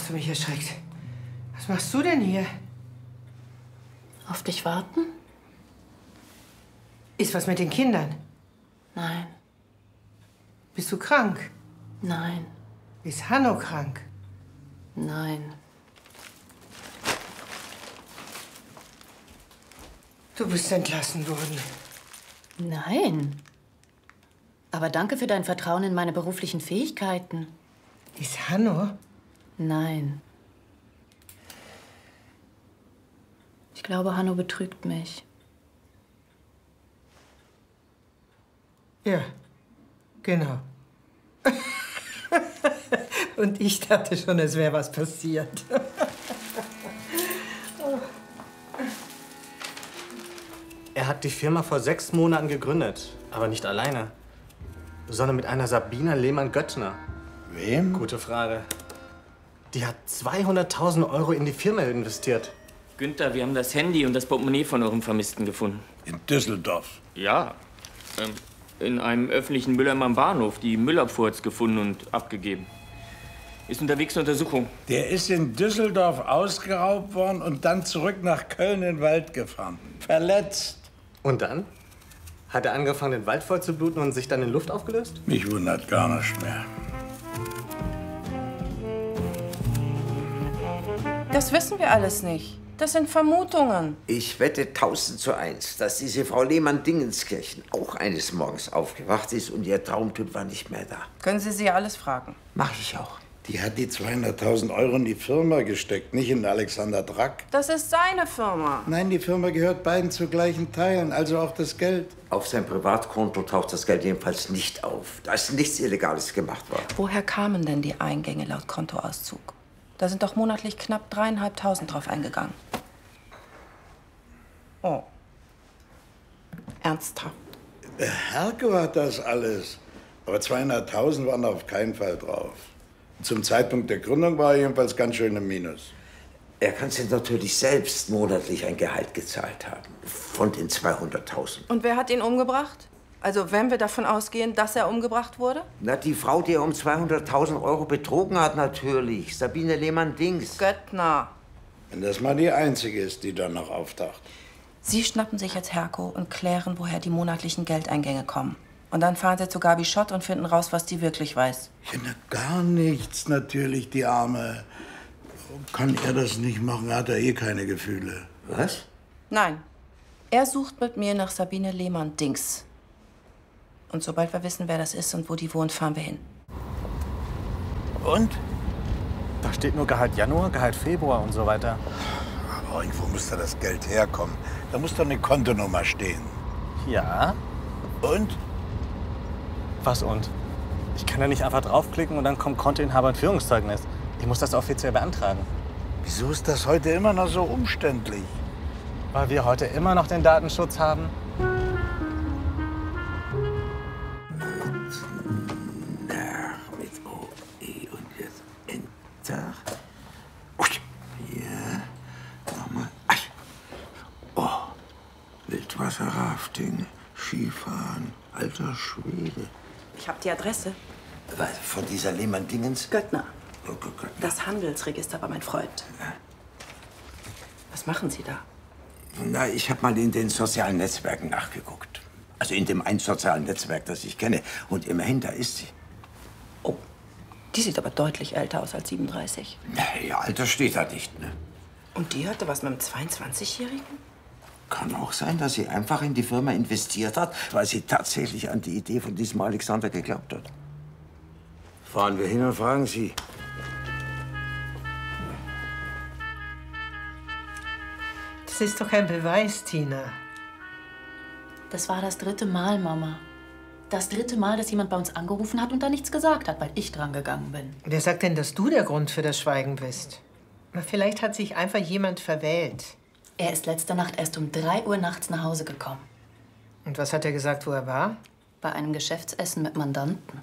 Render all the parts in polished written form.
hast du mich erschreckt. Was machst du denn hier? Auf dich warten? Ist was mit den Kindern? Nein. Bist du krank? Nein. Ist Hanno krank? Nein. Du bist entlassen worden. Nein. Aber danke für dein Vertrauen in meine beruflichen Fähigkeiten. Ist Hanno? Nein. Ich glaube, Hanno betrügt mich. Ja, genau. Und ich dachte schon, es wäre was passiert. Er hat die Firma vor 6 Monaten gegründet. Aber nicht alleine, sondern mit einer Sabina Lehmann-Göttner. Wem? Gute Frage. Die hat 200.000 Euro in die Firma investiert. Günther, wir haben das Handy und das Portemonnaie von eurem Vermissten gefunden. In Düsseldorf. Ja, in einem öffentlichen Mülleimer am Bahnhof. Die Müllabfuhr hat's gefunden und abgegeben. Ist unterwegs zur Untersuchung. Der ist in Düsseldorf ausgeraubt worden und dann zurück nach Köln in den Wald gefahren. Verletzt. Und dann? Hat er angefangen, den Wald voll zu bluten und sich dann in Luft aufgelöst? Mich wundert gar nicht mehr. Das wissen wir alles nicht. Das sind Vermutungen. Ich wette 1000:1, dass diese Frau Lehmann-Dingenskirchen auch eines Morgens aufgewacht ist und ihr Traumtyp war nicht mehr da. Können Sie sie alles fragen? Mach ich auch. Die hat die 200.000 Euro in die Firma gesteckt, nicht in Alexander Drack. Das ist seine Firma. Nein, die Firma gehört beiden zu gleichen Teilen, also auch das Geld. Auf seinem Privatkonto taucht das Geld jedenfalls nicht auf, da ist nichts Illegales gemacht worden. Woher kamen denn die Eingänge laut Kontoauszug? Da sind doch monatlich knapp 3.500 drauf eingegangen. Oh. Ernsthaft? Der Herke hat das alles. Aber 200.000 waren auf keinen Fall drauf. Zum Zeitpunkt der Gründung war er jedenfalls ganz schön im Minus. Er kann sich natürlich selbst monatlich ein Gehalt gezahlt haben. Von den 200.000. Und wer hat ihn umgebracht? Also wenn wir davon ausgehen, dass er umgebracht wurde? Na, die Frau, die er um 200.000 Euro betrogen hat, natürlich. Sabine Lehmann-Dings. Göttner. Wenn das mal die einzige ist, die dann noch auftaucht. Sie schnappen sich jetzt Herko und klären, woher die monatlichen Geldeingänge kommen. Und dann fahren sie zu Gabi Schott und finden raus, was die wirklich weiß. Ja, na, gar nichts natürlich, die Arme. Kann er das nicht machen? Hat er eh keine Gefühle. Was? Nein. Er sucht mit mir nach Sabine Lehmann-Dings. Und sobald wir wissen, wer das ist und wo die wohnt, fahren wir hin. Und? Da steht nur Gehalt Januar, Gehalt Februar und so weiter. Aber irgendwo muss da das Geld herkommen. Da muss doch eine Kontonummer stehen. Ja. Und? Was und? Ich kann da nicht einfach draufklicken und dann kommt Kontoinhaber und Führungszeugnis. Ich muss das offiziell beantragen. Wieso ist das heute immer noch so umständlich? Weil wir heute immer noch den Datenschutz haben. Mit O, E und jetzt Enter. Hier. Nochmal. Oh. Wildwasserrafting, Skifahren, alter Schwede. Ich habe die Adresse. Was, von dieser Lehmann-Dingens? Göttner. Oh, Göttner. Das Handelsregister war mein Freund. Ja. Was machen Sie da? Na, ich habe mal in den sozialen Netzwerken nachgeguckt. Also in dem einen sozialen Netzwerk, das ich kenne. Und immerhin, da ist sie. Oh, die sieht aber deutlich älter aus als 37. Na, ihr Alter steht da nicht, ne? Und die hatte was mit einem 22-Jährigen? Kann auch sein, dass sie einfach in die Firma investiert hat, weil sie tatsächlich an die Idee von diesem Alexander geglaubt hat. Fahren wir hin und fragen sie. Das ist doch kein Beweis, Tina. Das war das 3. Mal, Mama. Das 3. Mal, dass jemand bei uns angerufen hat und da nichts gesagt hat, weil ich dran gegangen bin. Wer sagt denn, dass du der Grund für das Schweigen bist? Na, vielleicht hat sich einfach jemand verwählt. Er ist letzte Nacht erst um 3 Uhr nachts nach Hause gekommen. Und was hat er gesagt, wo er war? Bei einem Geschäftsessen mit Mandanten.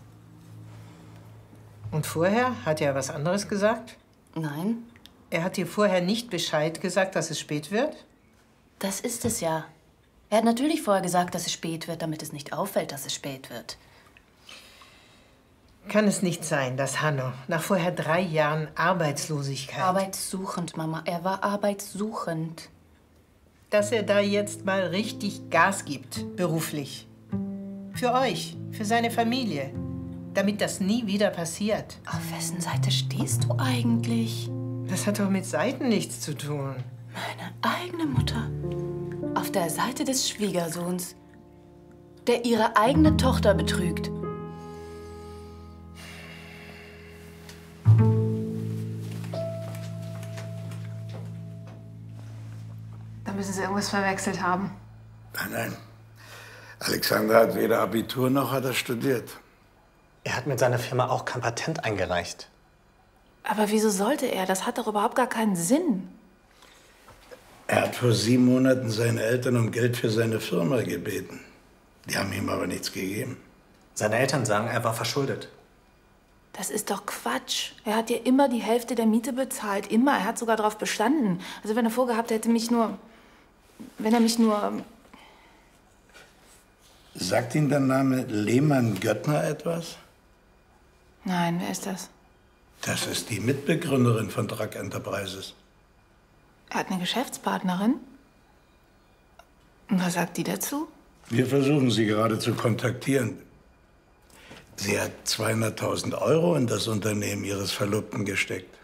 Und vorher? Hat er was anderes gesagt? Nein, Er hat dir vorher nicht Bescheid gesagt, dass es spät wird? das ist es ja. Er hat natürlich vorher gesagt, dass es spät wird, damit es nicht auffällt, dass es spät wird. Kann es nicht sein, dass Hanno nach vorher 3 Jahren Arbeitslosigkeit, Arbeitssuchend, Mama. Er war arbeitssuchend. dass er da jetzt mal richtig Gas gibt, beruflich. Für euch, für seine Familie, damit das nie wieder passiert. Auf wessen Seite stehst du eigentlich? Das hat doch mit Seiten nichts zu tun. Meine eigene Mutter. Auf der Seite des Schwiegersohns, der ihre eigene Tochter betrügt. Da müssen Sie irgendwas verwechselt haben. Nein. Alexander hat weder Abitur noch hat er studiert. Er hat mit seiner Firma auch kein Patent eingereicht. Aber wieso sollte er? Das hat doch überhaupt gar keinen Sinn. Er hat vor 7 Monaten seine Eltern um Geld für seine Firma gebeten. Die haben ihm aber nichts gegeben. Seine Eltern sagen, er war verschuldet. Das ist doch Quatsch. Er hat dir immer die Hälfte der Miete bezahlt. Immer. Er hat sogar darauf bestanden. Also wenn er vorgehabt hätte, wenn er mich nur... Sagt Ihnen der Name Lehmann-Göttner etwas? Nein, wer ist das? Das ist die Mitbegründerin von Drack Enterprises. Er hat eine Geschäftspartnerin? Und was sagt die dazu? Wir versuchen sie gerade zu kontaktieren. Sie hat 200.000 € in das Unternehmen ihres Verlobten gesteckt.